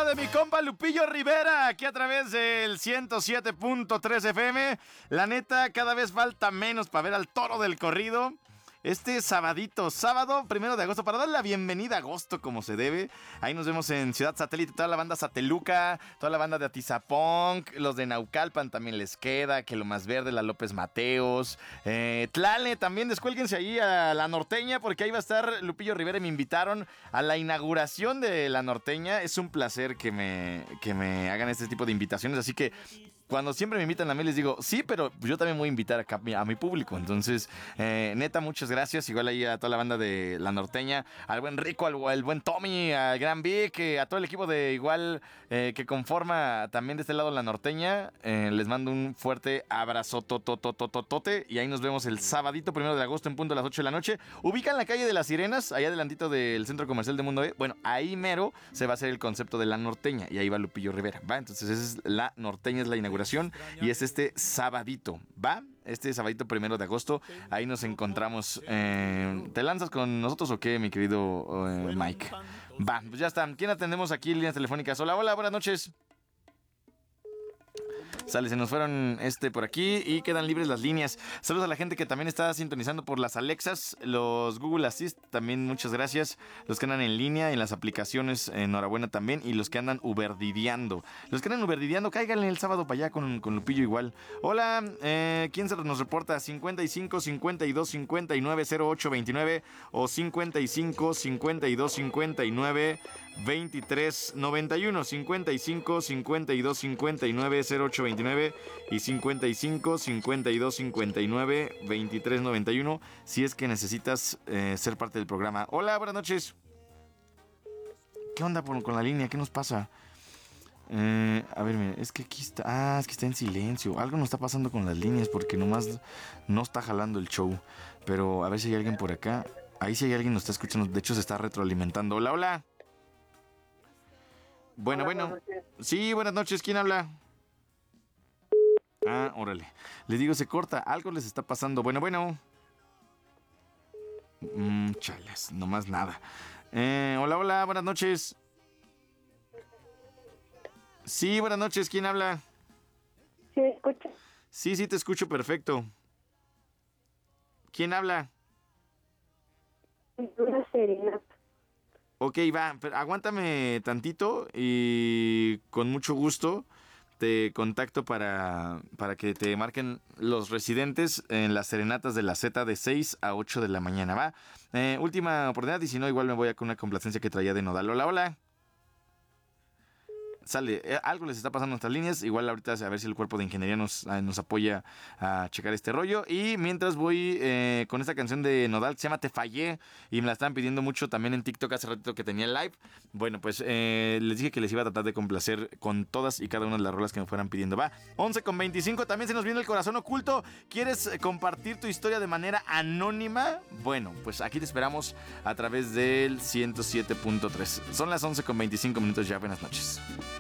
de mi compa Lupillo Rivera, aquí a través del 107.3 FM. La neta, cada vez falta menos para ver al toro del corrido. Este sábado 1 de agosto, para darle la bienvenida a agosto como se debe. Ahí nos vemos en Ciudad Satélite, toda la banda Sateluca, toda la banda de Atizapón, los de Naucalpan también les queda, que lo más verde, la López Mateos, Tlale, también descuélguense ahí a La Norteña, porque ahí va a estar Lupillo Rivera y me invitaron a la inauguración de La Norteña. Es un placer que me hagan este tipo de invitaciones, así que cuando siempre me invitan a mí les digo, sí, pero yo también voy a invitar acá a mi público. Entonces, neta, muchas gracias. Igual ahí a toda la banda de La Norteña, al buen Rico, al buen Tommy, al gran Vic, a todo el equipo de igual que conforma también de este lado La Norteña. Les mando un fuerte abrazo, tototototote. Y ahí nos vemos el sabadito 1 de agosto en punto a las 8 de la noche. Ubican la calle de las Sirenas, allá adelantito del Centro Comercial de Mundo E. Bueno, ahí mero se va a hacer el concepto de La Norteña. Y ahí va Lupillo Rivera, ¿va? Entonces, esa es La Norteña, es la inauguración. Y es este sabadito, ¿va? Este sabadito 1 de agosto. Ahí nos encontramos. ¿Te lanzas con nosotros o qué, mi querido Mike? Va, pues ya están. ¿Quién atendemos aquí? Líneas telefónicas. Hola, buenas noches. Sale, se nos fueron por aquí y quedan libres las líneas. Saludos a la gente que también está sintonizando por las Alexas, los Google Assist, también muchas gracias. Los que andan en línea, en las aplicaciones, enhorabuena también. Y los que andan uberdideando. Los que andan uberdideando, cáiganle el sábado para allá con Lupillo igual. Hola, ¿quién nos reporta? 55 52 59 08 29 o 55 52 59 23 91. 55 52 59 08 29 y 55 52 59 23 91 si es que necesitas ser parte del programa. Hola, buenas noches. ¿Qué onda con la línea? ¿Qué nos pasa? A ver, mira, es que aquí está. Es que está en silencio. Algo nos está pasando con las líneas porque nomás no está jalando el show. Pero a ver si hay alguien por acá. Ahí si hay alguien nos está escuchando. De hecho se está retroalimentando. Hola. Bueno. Sí, buenas noches. ¿Quién habla? Ah, órale. Les digo, se corta. Algo les está pasando. Bueno. Chales, nomás nada. Hola, buenas noches. Sí, buenas noches. ¿Quién habla? ¿Sí me escucha? Sí, te escucho perfecto. ¿Quién habla? Una serenata. Ok, va. Pero aguántame tantito y con mucho gusto te contacto para que te marquen los residentes en las serenatas de la Z de 6 a 8 de la mañana, ¿va? Última oportunidad y si no, igual me voy a con una complacencia que traía de Nodal. Hola. Sale, algo les está pasando en nuestras líneas. Igual ahorita a ver si el cuerpo de ingeniería nos apoya a checar este rollo. Y mientras voy con esta canción de Nodal que se llama Te Fallé. Y me la estaban pidiendo mucho también en TikTok hace ratito que tenía el live. Bueno, pues les dije que les iba a tratar de complacer con todas y cada una de las rolas que me fueran pidiendo. Va, 11:25, también se nos viene el corazón oculto. ¿Quieres compartir tu historia de manera anónima? Bueno, pues aquí te esperamos a través del 107.3. Son las 11:25 minutos ya, buenas noches.